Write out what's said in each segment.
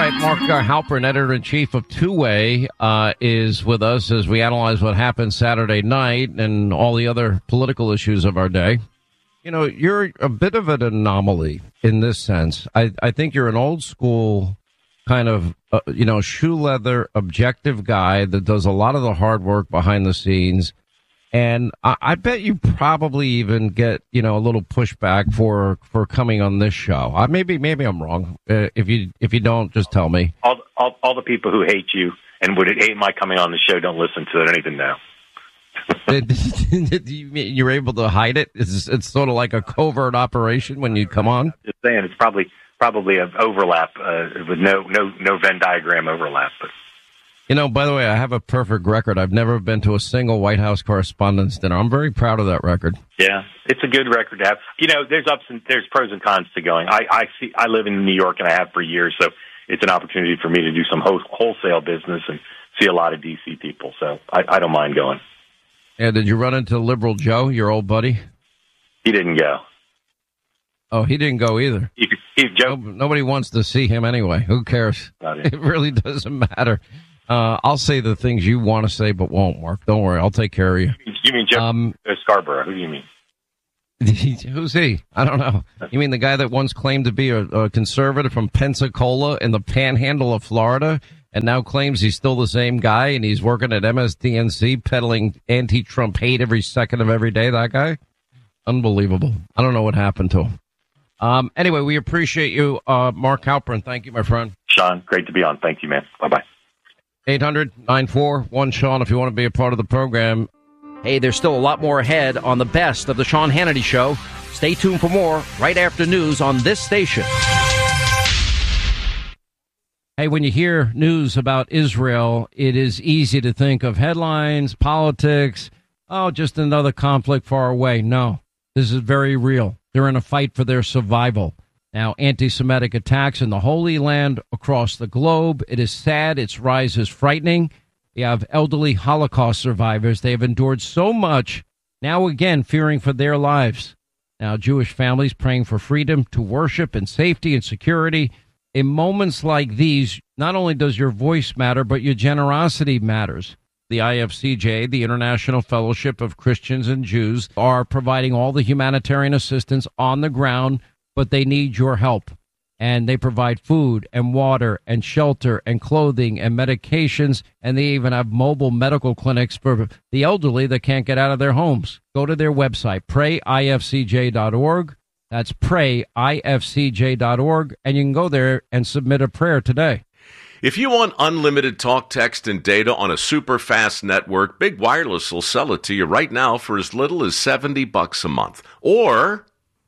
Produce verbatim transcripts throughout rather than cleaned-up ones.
right, Mark uh, Halpern, editor-in-chief of Two-Way, uh, is with us as we analyze what happened Saturday night and all the other political issues of our day. You know, you're a bit of an anomaly in this sense. I, I think you're an old-school kind of, uh, you know, shoe-leather, objective guy that does a lot of the hard work behind the scenes. And I, I bet you probably even get, you know, a little pushback for for coming on this show. I, maybe maybe I'm wrong. Uh, if you if you don't, just tell me. All, all all the people who hate you and would hate my coming on the show don't listen to it. Don't even know. You're able to hide it? It's, it's sort of like a covert operation when you come on? Just saying, it's probably probably an overlap uh, with no, no, no Venn diagram overlap, but. You know, by the way, I have a perfect record. I've never been to a single White House Correspondents' Dinner. I'm very proud of that record. Yeah, it's a good record to have. You know, there's ups and there's pros and cons to going. I, I see. I live in New York, and I have for years, so it's an opportunity for me to do some wholesale business and see a lot of D C people. So I, I don't mind going. Yeah, did you run into Liberal Joe, your old buddy? He didn't go. Oh, he didn't go either. He, he, Joe, no, nobody wants to see him anyway. Who cares? It. it really doesn't matter. Uh, I'll say the things you want to say, but won't, Mark. Don't worry. I'll take care of you. You mean Jeff um, Scarborough? Who do you mean? Who's he? I don't know. You mean the guy that once claimed to be a, a conservative from Pensacola in the panhandle of Florida and now claims he's still the same guy and he's working at M S D N C peddling anti-Trump hate every second of every day? That guy? Unbelievable. I don't know what happened to him. Um, anyway, we appreciate you, uh, Mark Halpern. Thank you, my friend. Sean, great to be on. Thank you, man. Bye-bye. eight hundred nine four one Sean if you want to be a part of the program. Hey, there's still a lot more ahead on the best of the Sean Hannity Show. Stay tuned for more right after news on this station. Hey, when you hear news about Israel, it is easy to think of headlines, politics, oh, just another conflict far away. No, this is very real. They're in a fight for their survival. Now, anti-Semitic attacks in the Holy Land across the globe. It is sad. Its rise is frightening. You have elderly Holocaust survivors. They have endured so much, now again fearing for their lives. Now, Jewish families praying for freedom to worship and safety and security. In moments like these, not only does your voice matter, but your generosity matters. The I F C J, the International Fellowship of Christians and Jews, are providing all the humanitarian assistance on the ground, but they need your help. And they provide food and water and shelter and clothing and medications, and they even have mobile medical clinics for the elderly that can't get out of their homes. Go to their website, pray I F C J dot org. That's pray I F C J dot org, and you can go there and submit a prayer today. If you want unlimited talk, text, and data on a super fast network, Big Wireless will sell it to you right now for as little as seventy bucks a month. Or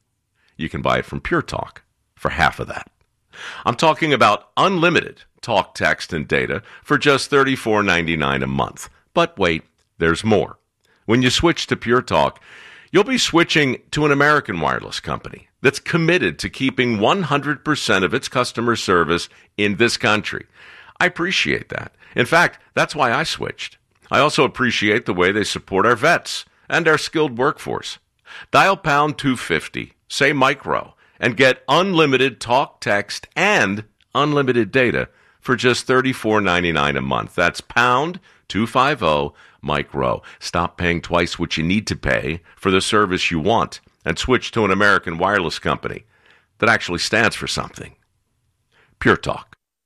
you can buy it from Pure Talk for half of that. I'm talking about unlimited talk, text, and data for just thirty-four ninety-nine a month. But wait, there's more. When you switch to Pure Talk, you'll be switching to an American wireless company that's committed to keeping one hundred percent of its customer service in this country. I appreciate that. In fact, that's why I switched. I also appreciate the way they support our vets and our skilled workforce. Dial pound two fifty, say micro, and get unlimited talk, text, and unlimited data for just thirty-four ninety-nine a month. That's pound two fifty, micro. Stop paying twice what you need to pay for the service you want and switch to an American wireless company that actually stands for something. Pure Talk.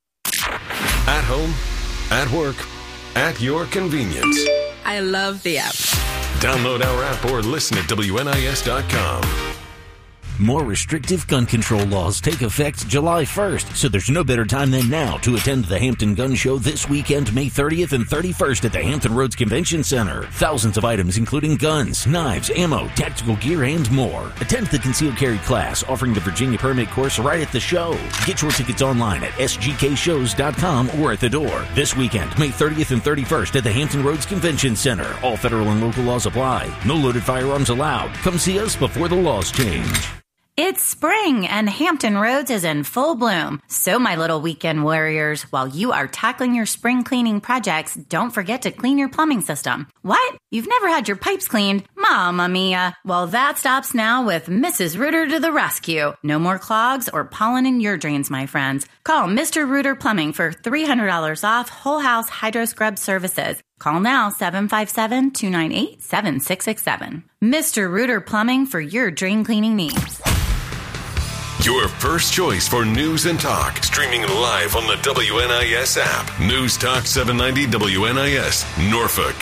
At home, at work, at your convenience. I love the app. Download our app or listen at W N I S dot com. More restrictive gun control laws take effect July first, so there's no better time than now to attend the Hampton Gun Show this weekend, May thirtieth and thirty-first at the Hampton Roads Convention Center. Thousands of items including guns, knives, ammo, tactical gear, and more. Attend the concealed carry class offering the Virginia permit course right at the show. Get your tickets online at S G K shows dot com or at the door. This weekend, May thirtieth and thirty-first at the Hampton Roads Convention Center. All federal and local laws apply. No loaded firearms allowed. Come see us before the laws change. It's spring and Hampton Roads is in full bloom. So my little weekend warriors, while you are tackling your spring cleaning projects, don't forget to clean your plumbing system. What? You've never had your pipes cleaned? Mamma mia. Well, that stops now with Missus Rooter to the rescue. No more clogs or pollen in your drains, my friends. Call Mister Rooter Plumbing for three hundred dollars off whole house hydro scrub services. Call now, seven five seven, two nine eight, seven six six seven. Mister Rooter Plumbing for your drain cleaning needs. Your first choice for news and talk. Streaming live on the W N I S app. News Talk seven ninety W N I S, Norfolk.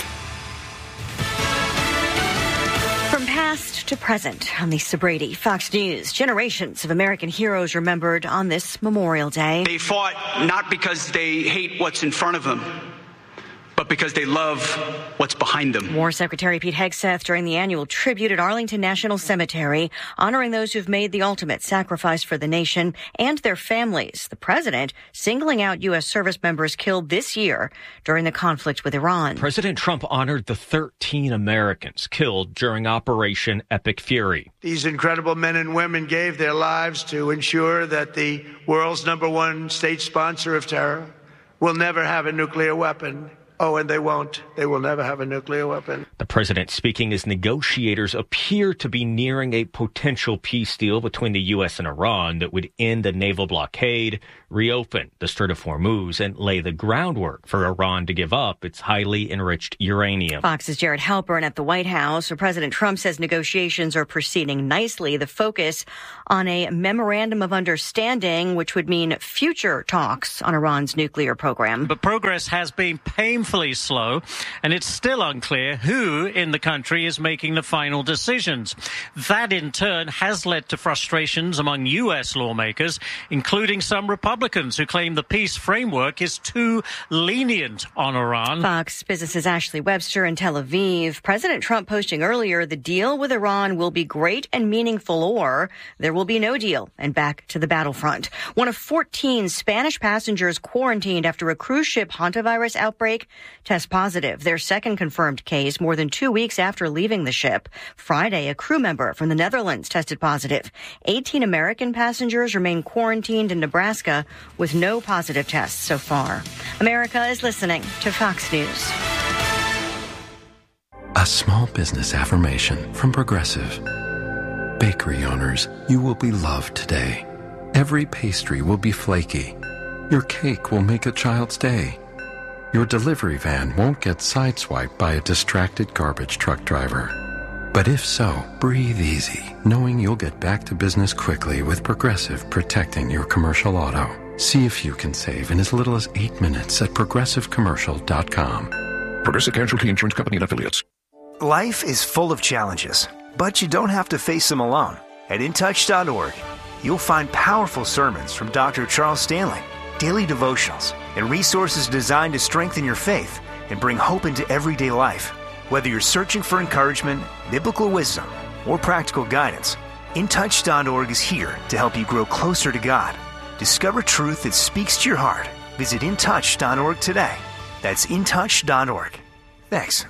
From past to present on the Sobrady Fox News. Generations of American heroes remembered on this Memorial Day. They fought not because they hate what's in front of them, but because they love what's behind them. War Secretary Pete Hegseth during the annual tribute at Arlington National Cemetery, honoring those who've made the ultimate sacrifice for the nation and their families. The president singling out U S service members killed this year during the conflict with Iran. President Trump honored the thirteen Americans killed during Operation Epic Fury. These incredible men and women gave their lives to ensure that the world's number one state sponsor of terror will never have a nuclear weapon. Oh, and they won't. They will never have a nuclear weapon. The president speaking as negotiators appear to be nearing a potential peace deal between the U S and Iran that would end the naval blockade, reopen the Strait of Hormuz, and lay the groundwork for Iran to give up its highly enriched uranium. Fox's Jared Halpern at the White House, where President Trump says negotiations are proceeding nicely. The focus on a memorandum of understanding, which would mean future talks on Iran's nuclear program. But progress has been painfully slow, and it's still unclear who in the country is making the final decisions. That, in turn, has led to frustrations among U S lawmakers, including some Republicans who claim the peace framework is too lenient on Iran. Fox Business's Ashley Webster in Tel Aviv. President Trump posting earlier, the deal with Iran will be great and meaningful, or there will be no deal and back to the battlefront. One of fourteen Spanish passengers quarantined after a cruise ship hantavirus outbreak test positive. Their second confirmed case more than two weeks after leaving the ship. Friday, a crew member from the Netherlands tested positive. eighteen American passengers remain quarantined in Nebraska with no positive tests so far. America is listening to Fox News. A small business affirmation from Progressive. Bakery owners, you will be loved today. Every pastry will be flaky. Your cake will make a child's day. Your delivery van won't get sideswiped by a distracted garbage truck driver. But if so, breathe easy, knowing you'll get back to business quickly with Progressive protecting your commercial auto. See if you can save in as little as eight minutes at progressive commercial dot com. Progressive Casualty Insurance Company and Affiliates. Life is full of challenges, but you don't have to face them alone. At in touch dot org, you'll find powerful sermons from Doctor Charles Stanley, daily devotionals, and resources designed to strengthen your faith and bring hope into everyday life. Whether you're searching for encouragement, biblical wisdom, or practical guidance, in touch dot org is here to help you grow closer to God. Discover truth that speaks to your heart. Visit in touch dot org today. That's in touch dot org. Thanks.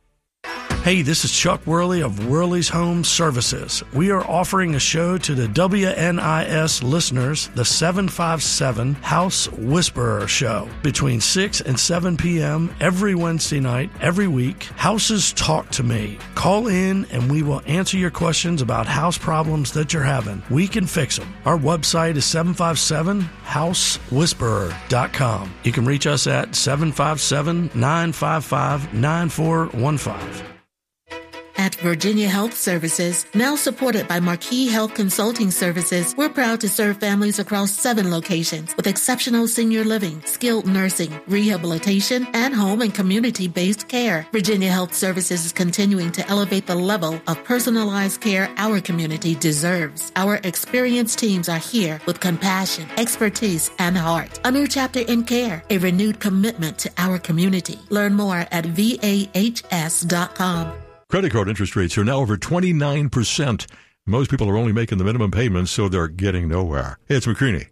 Hey, this is Chuck Worley of Worley's Home Services. We are offering a show to the W N I S listeners, the seven five seven House Whisperer Show, between six and seven p.m. every Wednesday night, every week. Houses Talk to Me. Call in and we will answer your questions about house problems that you're having. We can fix them. Our website is seven five seven house whisperer dot com. You can reach us at seven five seven, nine five five, nine four one five. At Virginia Health Services, now supported by Marquis Health Consulting Services, we're proud to serve families across seven locations with exceptional senior living, skilled nursing, rehabilitation, and home and community-based care. Virginia Health Services is continuing to elevate the level of personalized care our community deserves. Our experienced teams are here with compassion, expertise, and heart. A new chapter in care, a renewed commitment to our community. Learn more at V A H S dot com. Credit card interest rates are now over twenty-nine percent. Most people are only making the minimum payments, so they're getting nowhere. Hey, it's McCreaney.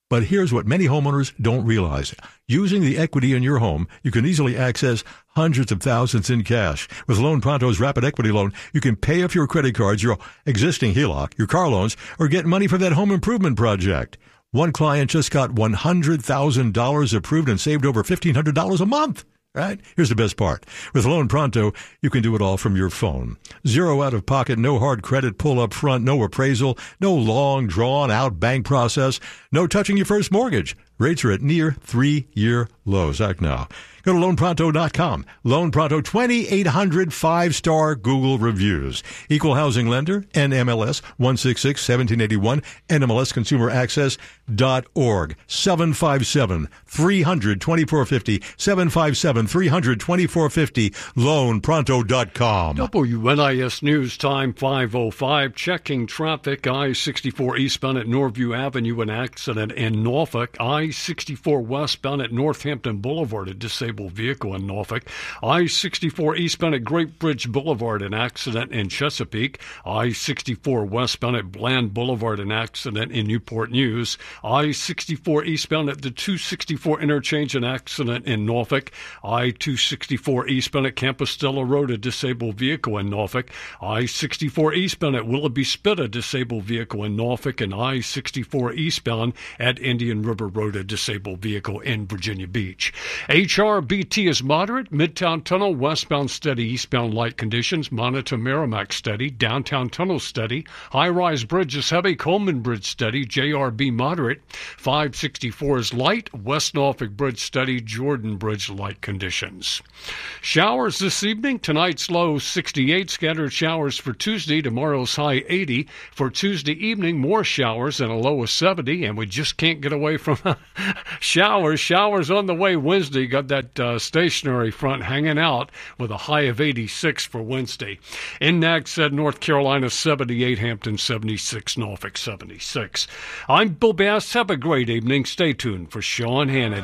But here's what many homeowners don't realize. Using the equity in your home, you can easily access hundreds of thousands in cash. With Loan Pronto's Rapid Equity Loan, you can pay off your credit cards, your existing H E L O C, your car loans, or get money for that home improvement project. One client just got one hundred thousand dollars approved and saved over fifteen hundred dollars a month. Right? Here's the best part. With Loan Pronto, you can do it all from your phone. Zero out of pocket, no hard credit pull up front, no appraisal, no long drawn out bank process, no touching your first mortgage. Rates are at near three-year lows. Act now. Go to loan pronto dot com. Loan Pronto, twenty-eight hundred five-star Google reviews. Equal housing lender, N M L S one six six one seven eight one, N M L S consumer access dot org. seven five seven, three hundred, twenty-four fifty, seven five seven, three hundred, twenty-four fifty, loan pronto dot com. W N I S News Time five oh five. Checking traffic. I sixty-four eastbound at Norview Avenue, an accident in Norfolk. I sixty-four westbound at Northampton Boulevard, a disabled vehicle in Norfolk. I sixty-four eastbound at Great Bridge Boulevard, an accident in Chesapeake. I sixty-four westbound at Bland Boulevard, an accident in Newport News. I sixty-four eastbound at the two sixty-four interchange, an accident in Norfolk. I two sixty-four eastbound at Campostella Road, a disabled vehicle in Norfolk. I sixty-four eastbound at Willoughby Spit, a disabled vehicle in Norfolk. And I sixty-four eastbound at Indian River Road, a disabled vehicle in Virginia Beach. H R B T is moderate. Midtown Tunnel, westbound steady. Eastbound light conditions. Monitor Merrimack steady. Downtown Tunnel steady. High-rise bridge is heavy. Coleman Bridge steady. J R B moderate. five sixty-four is light. West Norfolk Bridge steady. Jordan Bridge light conditions. Showers this evening. Tonight's low sixty-eight. Scattered showers for Tuesday. Tomorrow's high eighty. For Tuesday evening, more showers and a low of seventy. And we just can't get away from showers. Showers on the way Wednesday. Got that uh, stationary front hanging out with a high of eighty-six for Wednesday. In Nags said North Carolina seventy-eight, Hampton seventy-six, Norfolk seventy-six. I'm Bill Bass. Have a great evening. Stay tuned for Sean Hannity.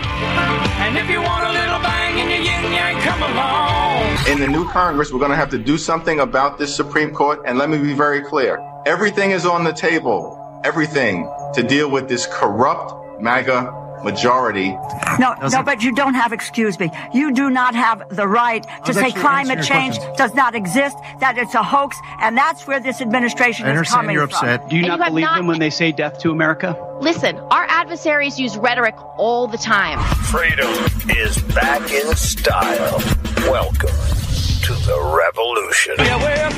And if you want a little bang in your yin yang, come along. In the new Congress, we're going to have to do something about this Supreme Court. And let me be very clear. Everything is on the table. Everything to deal with this corrupt MAGA majority. No, no, but you don't have, excuse me, you do not have the right to say climate change does not exist, that it's a hoax, and that's where this administration is coming you're from. upset. Do you not believe them when they say death to America? Listen, our adversaries use rhetoric all the time. Freedom is back in style. Welcome to the revolution. Yeah, we're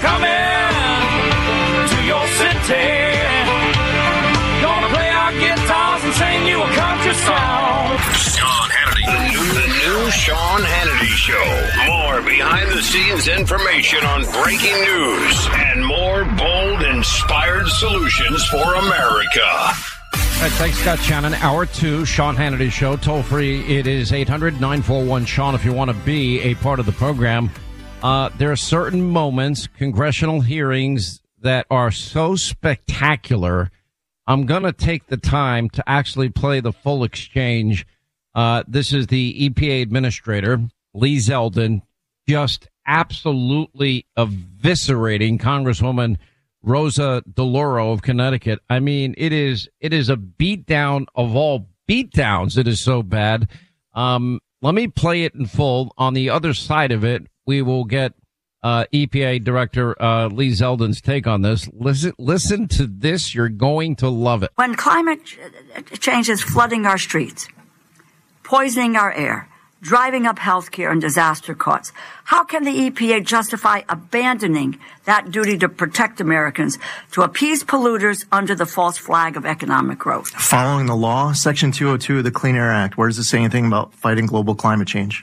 coming to your city. Gonna play our guitars and sing you a country song. Sean Hannity. The new, the new Sean Hannity Show. More behind-the-scenes information on breaking news and more bold, inspired solutions for America. All right, thanks, Scott Shannon. Hour two, Sean Hannity Show. Toll free, it is eight hundred, nine four one, Sean if you want to be a part of the program. Uh, there are certain moments, congressional hearings, that are so spectacular. I'm going to take the time to actually play the full exchange. Uh, this is the E P A administrator, Lee Zeldin, just absolutely eviscerating Congresswoman Rosa DeLauro of Connecticut. I mean, it is it is a beatdown of all beatdowns. It is so bad. Um, let me play it in full. On the other side of it, we will get Uh, E P A Director uh, Lee Zeldin's take on this. Listen, listen to this. You're going to love it. When climate change is flooding our streets, poisoning our air, driving up health care and disaster costs, how can the E P A justify abandoning that duty to protect Americans to appease polluters under the false flag of economic growth? Following the law, Section two oh two of the Clean Air Act, where does it say anything about fighting global climate change?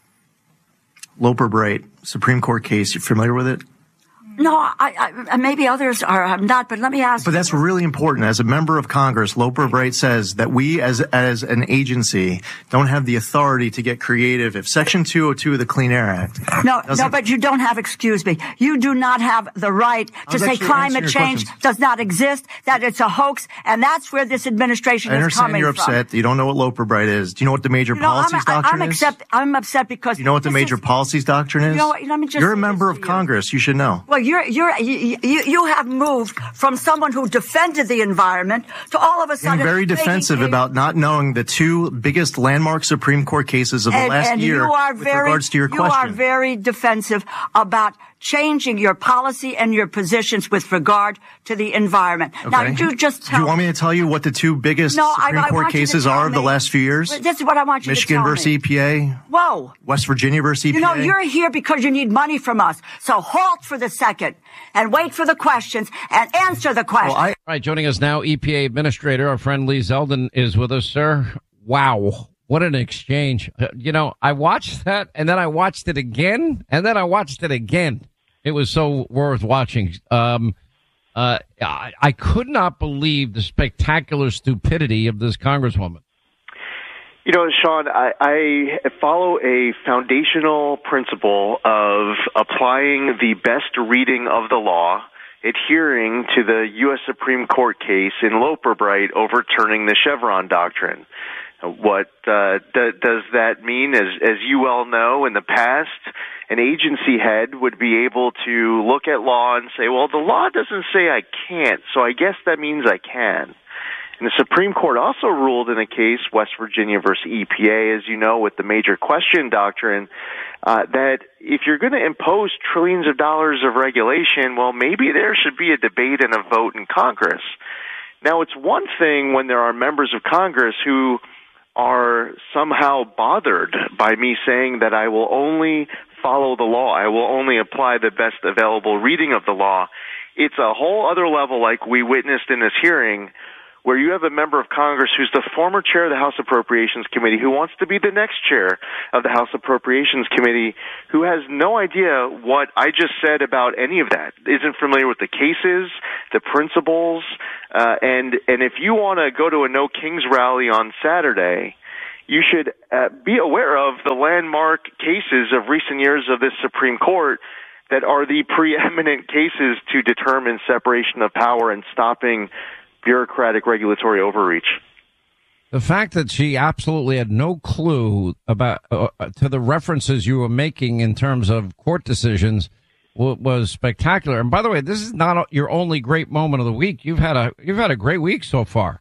Loper Bright, Supreme Court case. You familiar with it? No, I, I, maybe others are. I'm not, but let me ask. But that's really important. As a member of Congress, Loper Bright says that we, as as an agency, don't have the authority to get creative. If Section two oh two of the Clean Air Act, no, no, but you don't have. Excuse me, you do not have the right to say climate change does not exist, that it's a hoax, and that's where this administration I is understand coming you're from. upset. You don't know what Loper Bright is. Do you know what the major you know, policies I'm, doctrine I'm is? Upset, I'm upset because you know what the major is, policies doctrine is. You know, let me just you're a member of Congress. You should know. Well, you're, you're, you, you you have moved from someone who defended the environment to all of a sudden being very defensive a, about not knowing the two biggest landmark Supreme Court cases of the and, last and year you are with very, regards to your you question. are very defensive about changing your policy and your positions with regard to the environment. Okay. Now, you just tell Do you want me to tell you what the two biggest no, Supreme I, I Court cases are of the me. last few years? This is what I want you Michigan to tell versus me. E P A. Whoa. West Virginia versus E P A. You know, you're here because you need money from us. So halt for the second and wait for the questions and answer the questions. Well, I- All right, joining us now, E P A Administrator, our friend Lee Zeldin is with us, sir. Wow. What an exchange. Uh, you know, I watched that, and then I watched it again, and then I watched it again. It was so worth watching. Um, uh, I, I could not believe the spectacular stupidity of this Congresswoman. You know, Sean, I, I follow a foundational principle of applying the best reading of the law, adhering to the U S Supreme Court case in Loper Bright overturning the Chevron doctrine. What uh, d- does that mean? As, as you well know, in the past, an agency head would be able to look at law and say, well, the law doesn't say I can't, so I guess that means I can. And the Supreme Court also ruled in a case, West Virginia versus E P A, as you know, with the major question doctrine, uh, that if you're going to impose trillions of dollars of regulation, well, maybe there should be a debate and a vote in Congress. Now, it's one thing when there are members of Congress who are somehow bothered by me saying that I will only follow the law, I will only apply the best available reading of the law. It's a whole other level, like we witnessed in this hearing, where you have a member of Congress who's the former chair of the House Appropriations Committee, who wants to be the next chair of the House Appropriations Committee, who has no idea what I just said about any of that, isn't familiar with the cases, the principles, uh, and, and if you want to go to a No Kings rally on Saturday, you should uh, be aware of the landmark cases of recent years of this Supreme Court that are the preeminent cases to determine separation of power and stopping bureaucratic regulatory overreach. The fact that she absolutely had no clue about uh, to the references you were making in terms of court decisions w- was spectacular. And by the way, this is not your only great moment of the week. You've had a you've had a great week so far.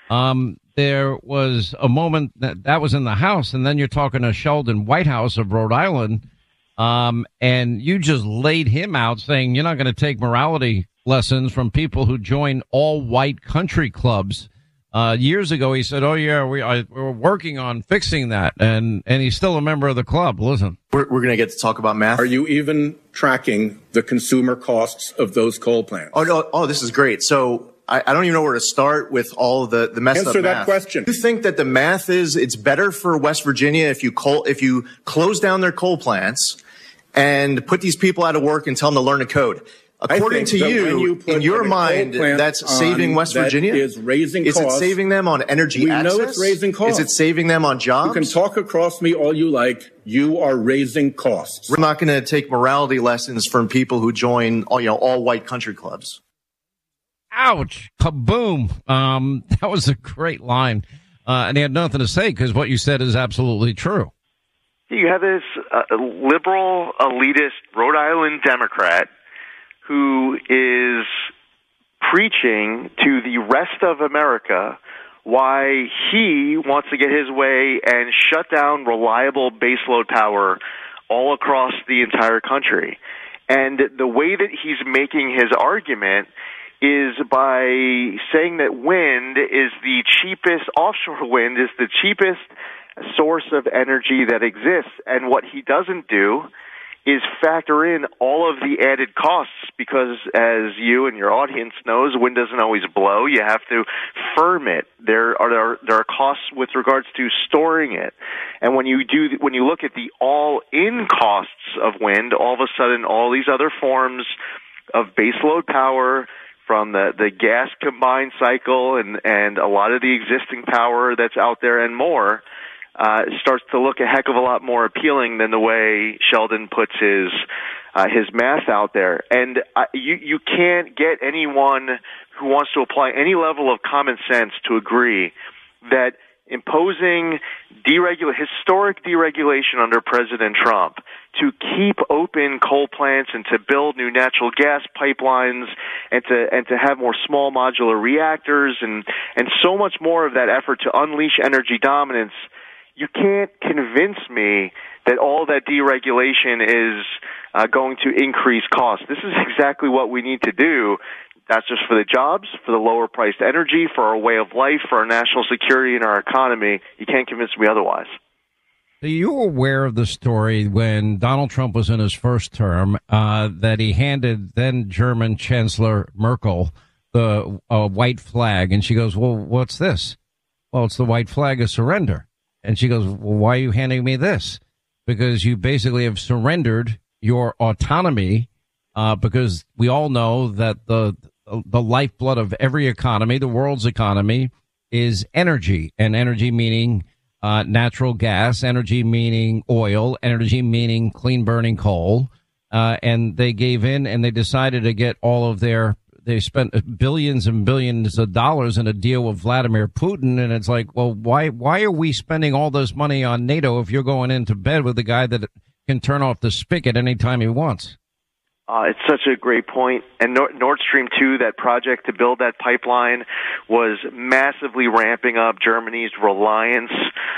Um, there was a moment that that was in the House, and then you're talking to Sheldon Whitehouse of Rhode Island, um, and you just laid him out saying you're not going to take morality lessons from people who join all white country clubs. Uh, years ago, he said, oh, yeah, we, I, we're working on fixing that. And, and he's still a member of the club. Listen, we're, we're going to get to talk about math. Are you even tracking the consumer costs of those coal plants? Oh, no. Oh, this is great. So I, I don't even know where to start with all of the, the messed Answer up math. that question. You think that the math is it's better for West Virginia if you coal, if you close down their coal plants and put these people out of work and tell them to learn to code? According to you, you in your mind, that's saving West Virginia? That is raising costs. Is it saving them on energy we access? We know it's raising costs. Is it saving them on jobs? You can talk across me all you like. You are raising costs. We're not going to take morality lessons from people who join all, you know, all white country clubs. Ouch. Kaboom. Um, that was a great line. Uh, and he had nothing to say because what you said is absolutely true. You have this uh, liberal, elitist Rhode Island Democrat who is preaching to the rest of America why he wants to get his way and shut down reliable baseload power all across the entire country. And the way that he's making his argument is by saying that wind is the cheapest, offshore wind is the cheapest source of energy that exists. And what he doesn't do is factor in all of the added costs because, as you and your audience knows, wind doesn't always blow. You have to firm it. There are there are, there are costs with regards to storing it. And when you do when you look at the all-in costs of wind, all of a sudden all these other forms of baseload power, from the, the gas combined cycle and, and a lot of the existing power that's out there and more, Uh, starts to look a heck of a lot more appealing than the way Sheldon puts his uh, his math out there. And uh, you you can't get anyone who wants to apply any level of common sense to agree that imposing deregula- historic deregulation under President Trump to keep open coal plants and to build new natural gas pipelines and to and to have more small modular reactors and, and so much more of that effort to unleash energy dominance, you can't convince me that all that deregulation is uh, going to increase costs. This is exactly what we need to do. That's just for the jobs, for the lower-priced energy, for our way of life, for our national security and our economy. You can't convince me otherwise. Are you aware of the story when Donald Trump was in his first term uh, that he handed then German Chancellor Merkel the uh, white flag, and she goes, well, what's this? Well, it's the white flag of surrender. And she goes, well, why are you handing me this? Because you basically have surrendered your autonomy, uh, because we all know that the the lifeblood of every economy, the world's economy, is energy, and energy meaning uh, natural gas, energy meaning oil, energy meaning clean burning coal. Uh, and they gave in and they decided to get all of their, they spent billions and billions of dollars in a deal with Vladimir Putin. And it's like, well, why, why are we spending all this money on NATO if you're going into bed with a guy that can turn off the spigot anytime he wants? Uh, it's such a great point. And Nord, Nord Stream two, that project to build that pipeline, was massively ramping up Germany's reliance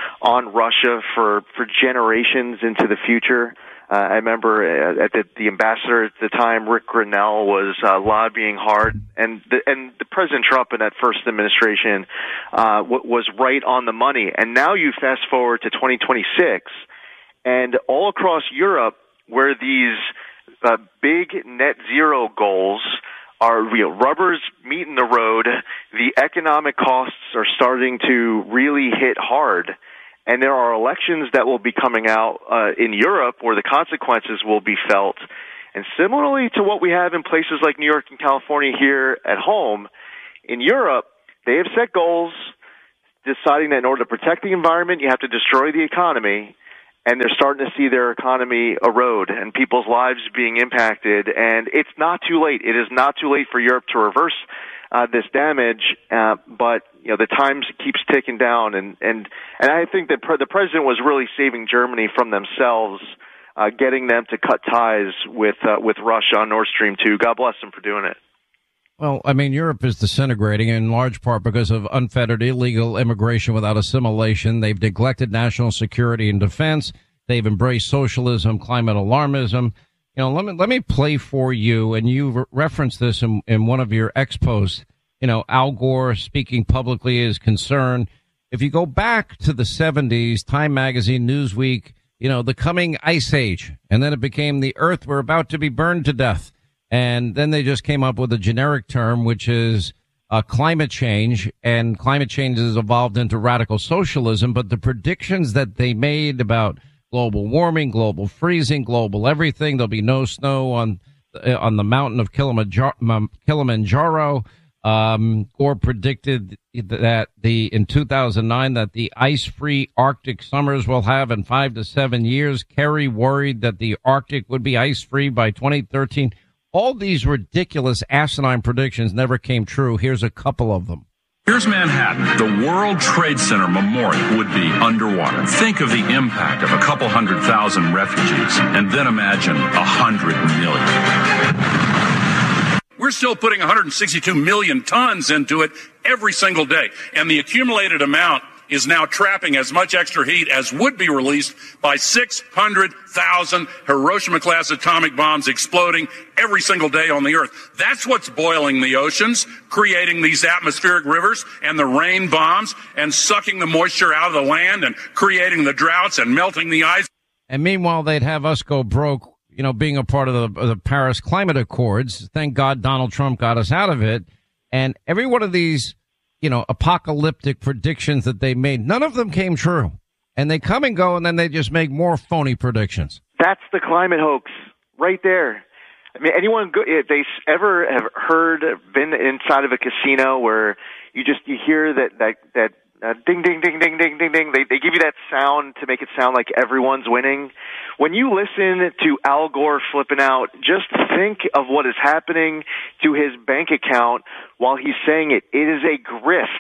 on Russia for, for generations into the future. Uh, I remember uh, at the, the ambassador at the time, Rick Grinnell, was uh, lobbying hard, and the, and the President Trump in that first administration uh, w- was right on the money. And now you fast forward to twenty twenty-six, and all across Europe, where these Uh, big net zero goals are real. Rubber's meeting the road. The economic costs are starting to really hit hard. And there are elections that will be coming out uh, in Europe where the consequences will be felt. And similarly to what we have in places like New York and California here at home, in Europe, they have set goals deciding that in order to protect the environment, you have to destroy the economy. And they're starting to see their economy erode and people's lives being impacted. And it's not too late. It is not too late for Europe to reverse uh, this damage. Uh, but, you know, the time keeps ticking down. And, and, and I think that pre- the president was really saving Germany from themselves, uh, getting them to cut ties with, uh, with Russia on Nord Stream two. God bless them for doing it. Well, I mean, Europe is disintegrating in large part because of unfettered illegal immigration without assimilation. They've neglected national security and defense. They've embraced socialism, climate alarmism. You know, let me let me play for you, and you re- referenced this in, in one of your expos. You know, Al Gore speaking publicly is concerned. If you go back to the seventies, Time Magazine, Newsweek, you know, the coming ice age, and then it became the Earth, we're about to be burned to death. And then they just came up with a generic term, which is uh, climate change. And climate change has evolved into radical socialism. But the predictions that they made about global warming, global freezing, global everything, there'll be no snow on uh, on the mountain of Kilimanjaro. Kilimanjaro um, or predicted that the in two thousand nine that the ice-free Arctic summers will have in five to seven years. Kerry worried that the Arctic would be ice-free by twenty thirteen. All these ridiculous asinine predictions never came true. Here's a couple of them. Here's Manhattan. The World Trade Center Memorial would be underwater. Think of the impact of a couple hundred thousand refugees, and then imagine a hundred million. We're still putting one hundred sixty-two million tons into it every single day, and the accumulated amount is now trapping as much extra heat as would be released by six hundred thousand Hiroshima-class atomic bombs exploding every single day on the Earth. That's what's boiling the oceans, creating these atmospheric rivers and the rain bombs, and sucking the moisture out of the land and creating the droughts and melting the ice. And meanwhile, they'd have us go broke, you know, being a part of the, of the Paris Climate Accords. Thank God Donald Trump got us out of it. And every one of these, you know, apocalyptic predictions that they made, none of them came true. And they come and go, and then they just make more phony predictions. That's the climate hoax right there. I mean, anyone go, if they ever have heard, been inside of a casino where you just you hear that that that uh, ding ding ding ding ding ding ding. They they give you that sound to make it sound like everyone's winning. When you listen to Al Gore flipping out, just think of what is happening to his bank account while he's saying it. It is a grift.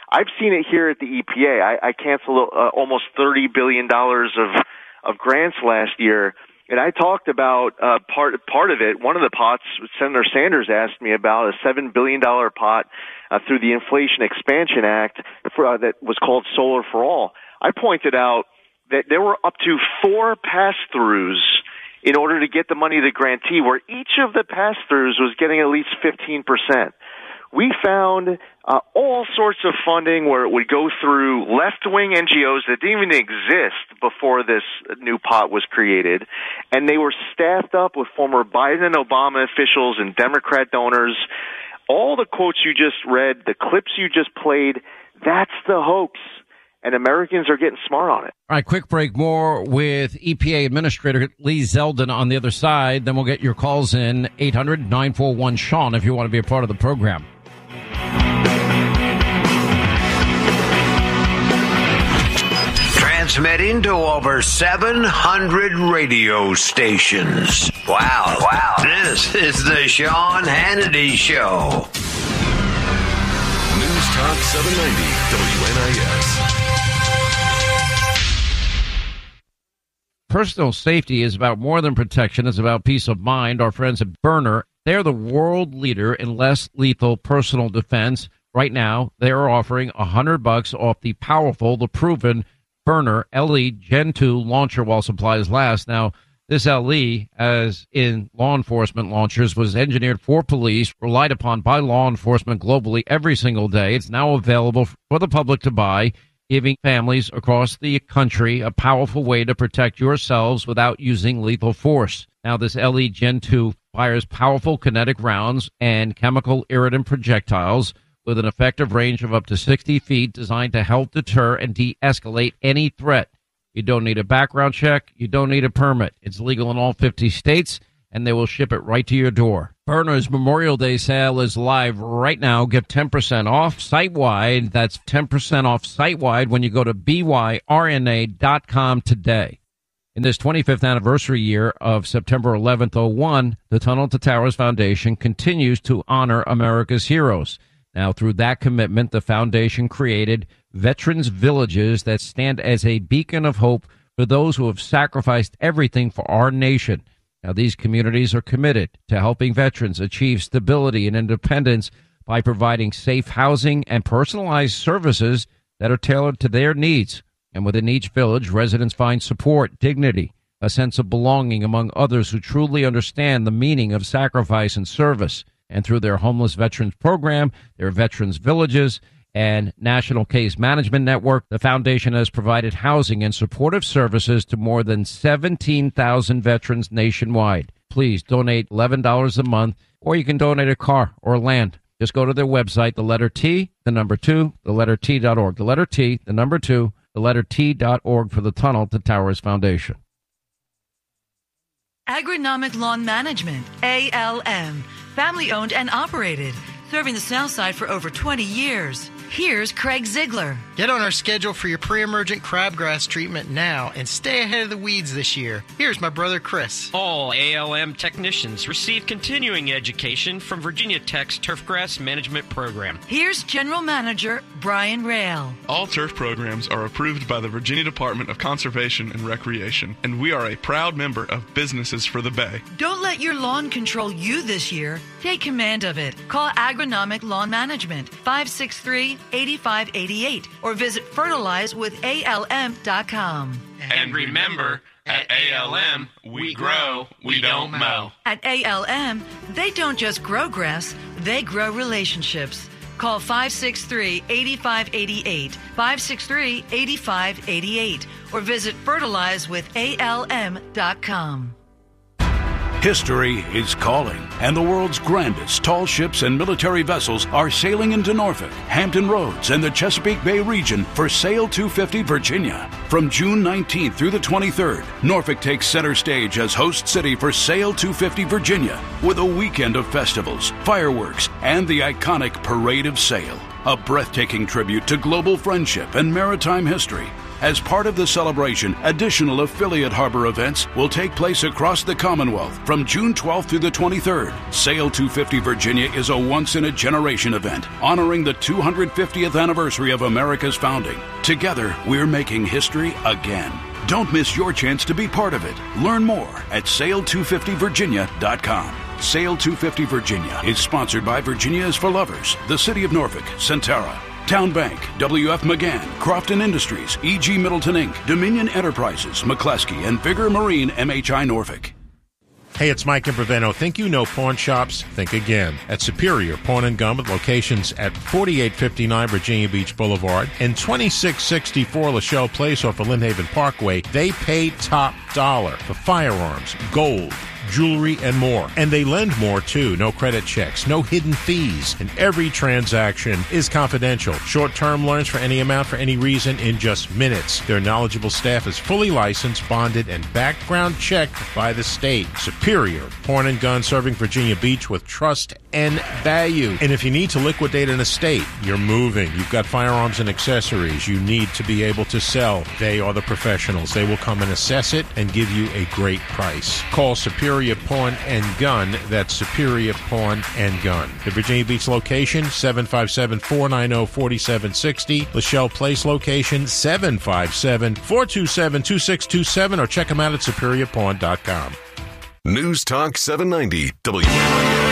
I've seen it here at the E P A. I, I canceled uh, almost thirty billion dollars of, of grants last year. And I talked about uh, part part of it. One of the pots, Senator Sanders asked me about a seven billion dollars pot uh, through the Inflation Expansion Act for, uh, that was called Solar for All. I pointed out that there were up to four pass-throughs in order to get the money to the grantee, where each of the pass-throughs was getting at least fifteen percent. We found uh, all sorts of funding where it would go through left-wing N G Os that didn't even exist before this new pot was created, and they were staffed up with former Biden and Obama officials and Democrat donors. All the quotes you just read, the clips you just played, that's the hoax, and Americans are getting smart on it. All right, quick break. More with E P A Administrator Lee Zeldin on the other side. Then we'll get your calls in, eight hundred nine four one Sean, if you want to be a part of the program. Transmitting to over seven hundred radio stations. Wow, wow. This is the Sean Hannity Show. News Talk seven ninety W N I S. Personal safety is about more than protection. It's about peace of mind. Our friends at Byrna, they're the world leader in less lethal personal defense. Right now, they are offering one hundred bucks off the powerful, the proven Byrna L E Gen two launcher while supplies last. Now, this L E, as in law enforcement launchers, was engineered for police, relied upon by law enforcement globally every single day. It's now available for the public to buy, giving families across the country a powerful way to protect yourselves without using lethal force. Now, this L E Gen two fires powerful kinetic rounds and chemical irritant projectiles with an effective range of up to sixty feet, designed to help deter and de-escalate any threat. You don't need a background check. You don't need a permit. It's legal in all fifty states, and they will ship it right to your door. Byrna's Memorial Day sale is live right now. Get ten percent off site-wide. That's ten percent off site-wide when you go to B Y R N A dot com today. In this twenty-fifth anniversary year of September eleventh oh one, the Tunnel to Towers Foundation continues to honor America's heroes. Now, through that commitment, the foundation created Veterans Villages that stand as a beacon of hope for those who have sacrificed everything for our nation. Now, these communities are committed to helping veterans achieve stability and independence by providing safe housing and personalized services that are tailored to their needs. And within each village, residents find support, dignity, a sense of belonging among others who truly understand the meaning of sacrifice and service. And through their Homeless Veterans Program, their Veterans Villages, and National Case Management Network, the foundation has provided housing and supportive services to more than seventeen thousand veterans nationwide. Please donate eleven dollars a month, or you can donate a car or land. Just go to their website, the letter T, the number two, the letter T dot org. The letter T, the number two, the letter T dot org for the Tunnel to Towers Foundation. Agronomic Lawn Management, A L M. Family owned and operated, serving the South Side for over twenty years. Here's Craig Ziegler. Get on our schedule for your pre-emergent crabgrass treatment now and stay ahead of the weeds this year. Here's my brother Chris. All A L M technicians receive continuing education from Virginia Tech's Turfgrass Management Program. Here's General Manager Brian Rail. All turf programs are approved by the Virginia Department of Conservation and Recreation, and we are a proud member of Businesses for the Bay. Don't let your lawn control you this year. Take command of it. Call Agronomic Lawn Management, five six three, eight five eight eight, or visit fertilize with A L M dot com. And remember, at A L M, we grow, we don't mow. At A L M, they don't just grow grass, they grow relationships. Call five six three, eight five eight eight, five six three, eight five eight eight, or visit fertilize with A L M dot com. History is calling, and the world's grandest tall ships and military vessels are sailing into Norfolk, Hampton Roads, and the Chesapeake Bay region for Sail two fifty Virginia. From June nineteenth through the twenty-third, Norfolk takes center stage as host city for Sail two fifty Virginia, with a weekend of festivals, fireworks, and the iconic Parade of Sail, a breathtaking tribute to global friendship and maritime history. As part of the celebration, additional affiliate harbor events will take place across the Commonwealth from June twelfth through the twenty-third. Sail two fifty Virginia is a once-in-a-generation event honoring the two hundred fiftieth anniversary of America's founding. Together, we're making history again. Don't miss your chance to be part of it. Learn more at sail two fifty virginia dot com. Sail two fifty Virginia is sponsored by Virginia is for Lovers, the City of Norfolk, Centera, Town Bank, W F McGann, Crofton Industries, E G Middleton Incorporated, Dominion Enterprises, McCleskey, and Vigor Marine M H I Norfolk. Hey, it's Mike Improviano. Think you know pawn shops? Think again. At Superior Pawn and Gun with locations at forty-eight fifty-nine Virginia Beach Boulevard and twenty-six sixty-four Lachelle Place off of Lynn Parkway, they pay top dollar for firearms, gold, jewelry, and more. And they lend more, too. No credit checks, no hidden fees, and every transaction is confidential. Short-term loans for any amount for any reason in just minutes. Their knowledgeable staff is fully licensed, bonded, and background checked by the state. Superior Pawn and Gun, serving Virginia Beach with trust and value. And if you need to liquidate an estate, you're moving, you've got firearms and accessories you need to be able to sell, they are the professionals. They will come and assess it and give you a great price. Call Superior Pawn and Gun. That's Superior Pawn and Gun. The Virginia Beach location, seven five seven, four nine zero, four seven six zero. Lachelle Place location, seven five seven, four two seven, two six two seven, or check them out at superior pawn dot com. News Talk seven ninety W N I S.